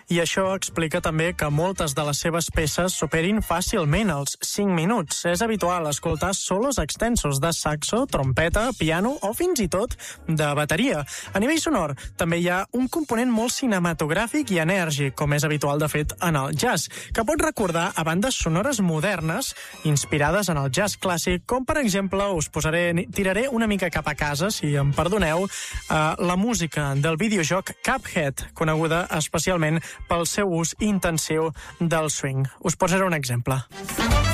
i això explica també que moltes de les seves peces superin fàcilment els 5 minuts. És habitual escoltar solos extensos de saxo, trompeta, piano o fins i tot de bateria. A nivell sonor, també hi ha un component molt cinematogràfic i enèrgic, com és habitual, de fet, en el jazz, que pot recordar a bandes sonores modernes inspirades en el jazz clàssic, com, per exemple, tiraré una mica cap a casa, si em perdoneu, la música del videojoc Cuphead, coneguda especialment pel seu ús intensiu del swing. Us posaré un exemple.